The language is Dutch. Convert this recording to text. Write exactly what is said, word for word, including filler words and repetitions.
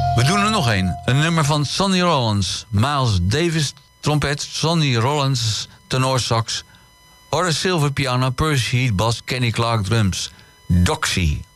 We doen er nog één. Een nummer van Sonny Rollins. Miles Davis, trompet. Sonny Rollins, tenorsax. Horace Silver, piano. Percy Heath, bas. Kenny Clark, drums. Doxy.